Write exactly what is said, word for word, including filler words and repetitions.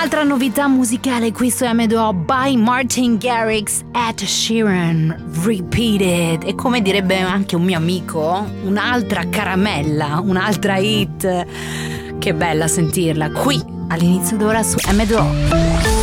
Un'altra novità musicale qui su M due O by Martin Garrix, Ed Sheeran, Repeated. E come direbbe anche un mio amico, un'altra caramella, un'altra hit. Che bella sentirla qui all'inizio d'ora su M due O.